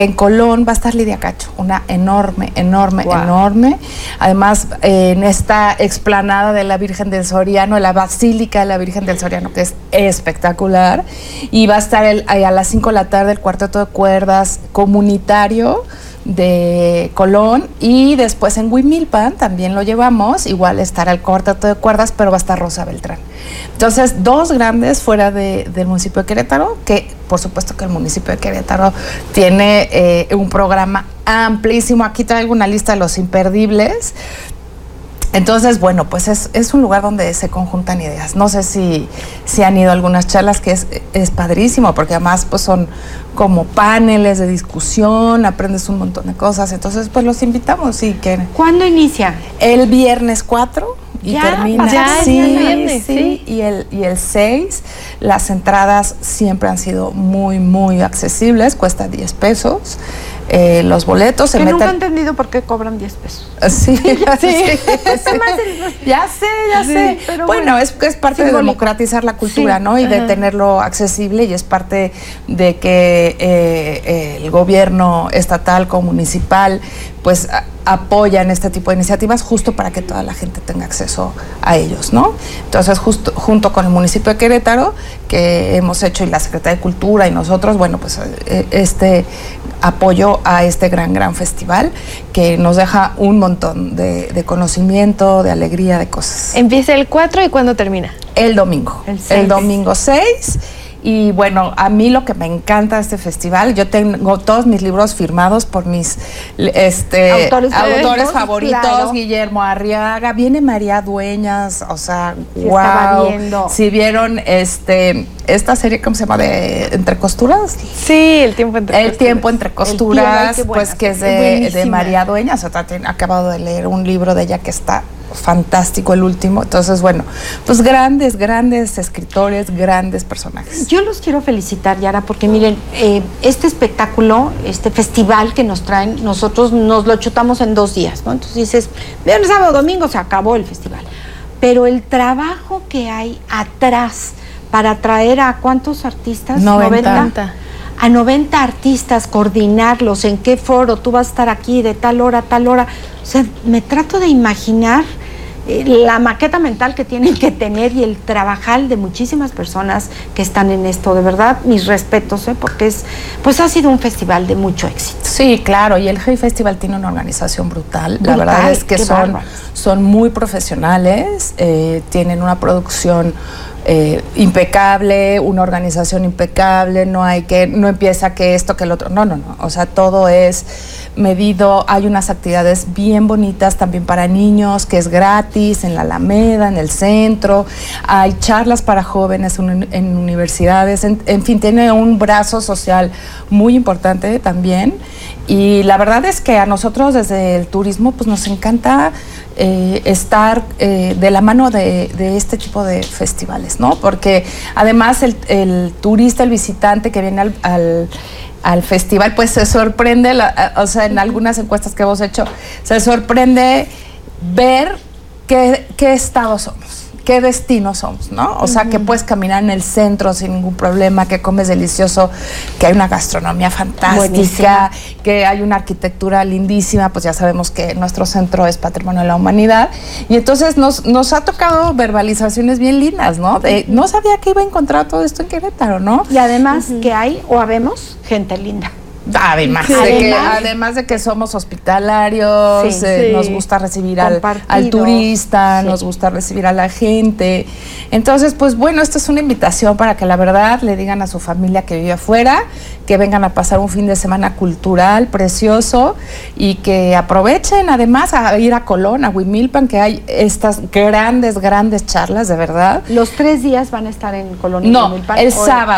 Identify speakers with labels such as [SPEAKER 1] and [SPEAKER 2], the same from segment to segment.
[SPEAKER 1] En Colón va a estar Lidia Cacho, una enorme. Además, en esta explanada de la Virgen del Soriano, la Basílica de la Virgen del Soriano, que es espectacular. Y va a estar a las 5 de la tarde el cuarteto de cuerdas comunitario de Colón, y después en Huimilpan también lo llevamos, igual estará el cuarteto de cuerdas, pero va a estar Rosa Beltrán. Entonces, dos grandes fuera del municipio de Querétaro, que por supuesto que el municipio de Querétaro tiene un programa amplísimo. Aquí traigo una lista de los imperdibles. Entonces, bueno, pues es un lugar donde se conjuntan ideas. No sé si han ido a algunas charlas, que es padrísimo, porque además pues son como paneles de discusión, aprendes un montón de cosas. Entonces, pues los invitamos.
[SPEAKER 2] ¿Cuándo inicia?
[SPEAKER 1] El viernes 4 y termina. Sí. Y el 6. Las entradas siempre han sido muy, muy accesibles, cuesta 10 pesos. Los boletos
[SPEAKER 2] que nunca he entendido por qué cobran 10 pesos.
[SPEAKER 1] Sí. Ya sé. Bueno, es parte de democratizar la cultura, ¿no? Y de tenerlo accesible, y es parte de que el gobierno estatal como municipal pues apoyan este tipo de iniciativas justo para que toda la gente tenga acceso a ellos, ¿no? Entonces, junto con el municipio de Querétaro, que hemos hecho, y la Secretaría de Cultura y nosotros, bueno, pues este apoyo a este gran festival que nos deja un montón de conocimiento, de alegría, de cosas.
[SPEAKER 3] Empieza el 4 y ¿cuándo termina?
[SPEAKER 1] El domingo. El domingo 6. Y bueno, a mí lo que me encanta de este festival, yo tengo todos mis libros firmados por mis autores favoritos, claro. Guillermo Arriaga, viene María Dueñas, o sea, wow. Si vieron esta serie, ¿cómo se llama? De Entre Costuras.
[SPEAKER 3] Sí, El tiempo entre costuras,
[SPEAKER 1] pues que es de María Dueñas. O sea, acabado de leer un libro de ella que está fantástico, el último. Entonces, bueno, pues grandes escritores, grandes personajes.
[SPEAKER 2] Yo los quiero felicitar, Yara, porque miren, este espectáculo, este festival que nos traen, nosotros nos lo chutamos en 2 días, ¿no? Entonces dices, viernes, sábado, domingo, se acabó el festival. Pero el trabajo que hay atrás para traer a ¿cuántos artistas?
[SPEAKER 1] 90.
[SPEAKER 2] A 90 artistas, coordinarlos, en qué foro, tú vas a estar aquí de tal hora a tal hora. O sea, me trato de imaginar la maqueta mental que tienen que tener y el trabajar de muchísimas personas que están en esto. De verdad, mis respetos, porque pues ha sido un festival de mucho éxito.
[SPEAKER 1] Sí, claro, y el Hey Festival tiene una organización brutal. La verdad es que son muy profesionales, tienen una producción impecable, una organización impecable, no empieza que esto, que el otro, no, o sea, todo es medido. Hay unas actividades bien bonitas también para niños, que es gratis, en la Alameda, en el centro, hay charlas para jóvenes en universidades, en fin, tiene un brazo social muy importante también, y la verdad es que a nosotros desde el turismo pues nos encanta estar de la mano de este tipo de festivales, ¿no? Porque además el turista, el visitante que viene al festival, pues se sorprende, o sea, en algunas encuestas que hemos hecho, se sorprende ver qué estado somos, qué destino somos, ¿no? O sea, que puedes caminar en el centro sin ningún problema, que comes delicioso, que hay una gastronomía fantástica, buenísima, que hay una arquitectura lindísima. Pues ya sabemos que nuestro centro es Patrimonio de la Humanidad, y entonces nos ha tocado verbalizaciones bien lindas, ¿no? No sabía que iba a encontrar todo esto en Querétaro, ¿no?
[SPEAKER 2] Y además que hay o habemos gente linda.
[SPEAKER 1] Además de que somos hospitalarios, nos gusta recibir al turista, nos gusta recibir a la gente. Entonces, pues bueno, esta es una invitación para que la verdad le digan a su familia que vive afuera, que vengan a pasar un fin de semana cultural precioso, y que aprovechen además a ir a Colón, a Huimilpan, que hay estas grandes charlas, de verdad.
[SPEAKER 2] ¿Los 3 días van a estar en Colón y Huimilpan?
[SPEAKER 1] El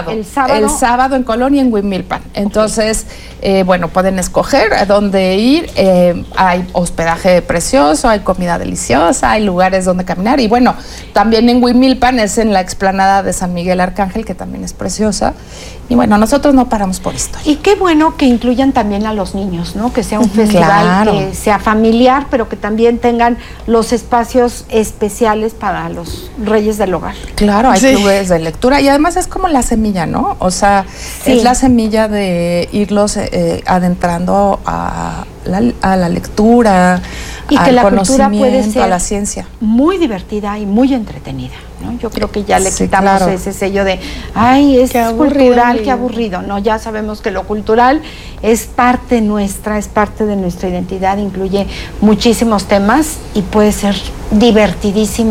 [SPEAKER 1] sábado en Colón y en Huimilpan. Entonces, bueno, pueden escoger a dónde ir. Hay hospedaje precioso, hay comida deliciosa, hay lugares donde caminar, y bueno, también en Huimilpan es en la explanada de San Miguel Arcángel, que también es preciosa. Y bueno, nosotros no paramos por historia.
[SPEAKER 2] Y qué bueno que incluyan también a los niños, ¿no? Que sea un festival que sea familiar, pero que también tengan los espacios especiales para los reyes del hogar.
[SPEAKER 1] Claro, hay clubes de lectura y además es como la semilla, ¿no? O sea, es la semilla de irlos adentrando a la lectura,
[SPEAKER 2] y que la cultura puede ser
[SPEAKER 1] a la ciencia.
[SPEAKER 2] Muy divertida y muy entretenida, ¿no? Yo creo que ya le quitamos ese sello de, ay, es cultural, qué aburrido. No, ya sabemos que lo cultural es parte nuestra, es parte de nuestra identidad, incluye muchísimos temas y puede ser divertidísima.